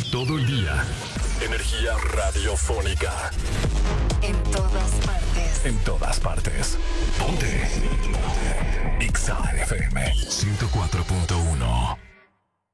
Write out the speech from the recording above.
todo el día. Energía radiofónica. En todas partes. En todas partes. Ponte. Exa